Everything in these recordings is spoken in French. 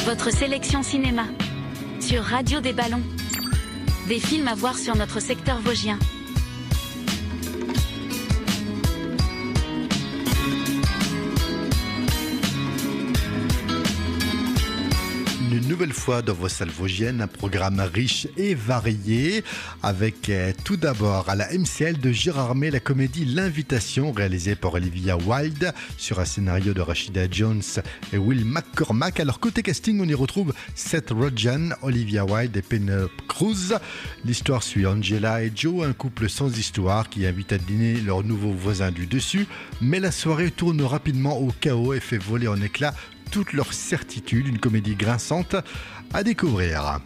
Votre sélection cinéma. Sur Radio des Ballons. Des films à voir sur notre secteur vosgien. Une nouvelle fois dans vos salles vosgiennes, un programme riche et varié avec tout d'abord à la MCL de Gérard May la comédie L'Invitation réalisée par Olivia Wilde sur un scénario de Rashida Jones et Will McCormack. Alors côté casting, on y retrouve Seth Rogen, Olivia Wilde et Penelope Cruz. L'histoire suit Angela et Joe, un couple sans histoire qui invite à dîner leur nouveau voisin du dessus, mais la soirée tourne rapidement au chaos et fait voler en éclats toutes leurs certitudes, une comédie grinçante à découvrir.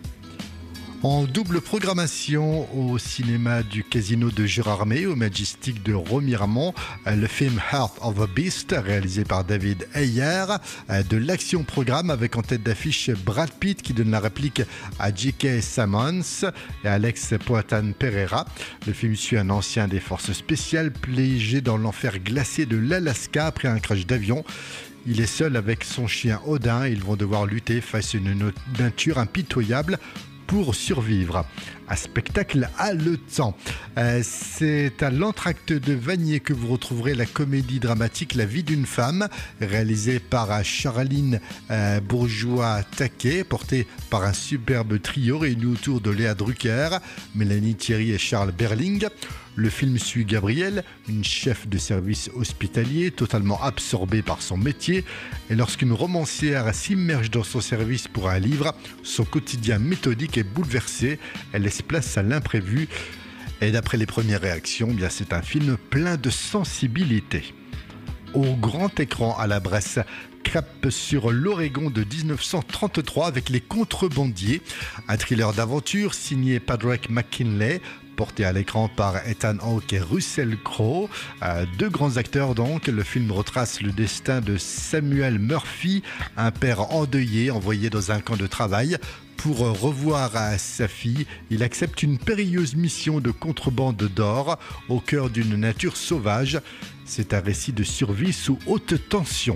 En double programmation au cinéma du Casino de Gérard May, au Majestic de Remiremont, le film Heart of a Beast, réalisé par David Ayer, de l'action-programme avec en tête d'affiche Brad Pitt qui donne la réplique à J.K. Simmons et Alex Poatan Pereira. Le film suit un ancien des forces spéciales plongé dans l'enfer glacé de l'Alaska après un crash d'avion. Il est seul avec son chien Odin et ils vont devoir lutter face à une nature impitoyable pour survivre. Un spectacle haletant. C'est à l'entracte de Vanier que vous retrouverez la comédie dramatique La vie d'une femme, réalisée par Charline Bourgeois-Taquet, portée par un superbe trio réuni autour de Léa Drucker, Mélanie Thierry et Charles Berling. Le film suit Gabrielle, une chef de service hospitalier totalement absorbée par son métier. Et lorsqu'une romancière s'immerge dans son service pour un livre, son quotidien méthodique est bouleversé. Elle laisse place à l'imprévu. Et d'après les premières réactions, bien c'est un film plein de sensibilité. Au grand écran à la Bresse, cap sur l'Oregon de 1933 avec Les Contrebandiers, un thriller d'aventure signé Padraig McKinley, porté à l'écran par Ethan Hawke et Russell Crowe. Deux grands acteurs donc. Le film retrace le destin de Samuel Murphy, un père endeuillé envoyé dans un camp de travail. Pour revoir sa fille, il accepte une périlleuse mission de contrebande d'or au cœur d'une nature sauvage. C'est un récit de survie sous haute tension.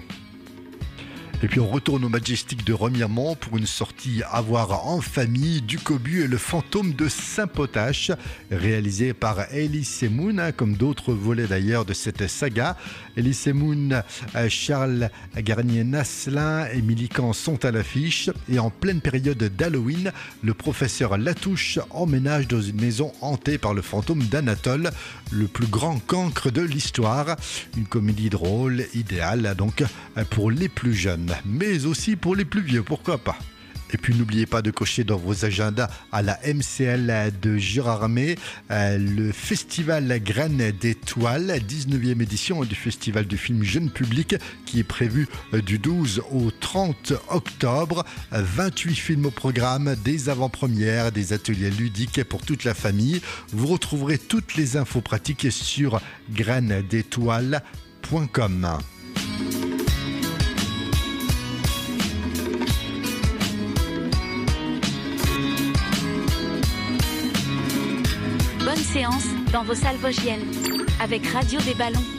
Et puis on retourne au Majestic de Remiremont pour une sortie à voir en famille, Du Cobu et le fantôme de Saint-Potache, réalisé par Elie Semoun, comme d'autres volets d'ailleurs de cette saga. Elie Semoun, Charles Garnier-Nasselin et Émilie Kahn sont à l'affiche. Et en pleine période d'Halloween, le professeur Latouche emménage dans une maison hantée par le fantôme d'Anatole, le plus grand cancre de l'histoire. Une comédie drôle, idéale donc pour les plus jeunes, mais aussi pour les plus vieux, pourquoi pas. Et puis n'oubliez pas de cocher dans vos agendas à la MCL de Gérard May le festival Graines d'étoiles, 19e édition du festival du film jeune public qui est prévu du 12 au 30 octobre. 28 films au programme, des avant-premières, des ateliers ludiques pour toute la famille. Vous retrouverez toutes les infos pratiques sur grainesdétoiles.com. Bonne séance dans vos salles vosgiennes avec Radio des Ballons.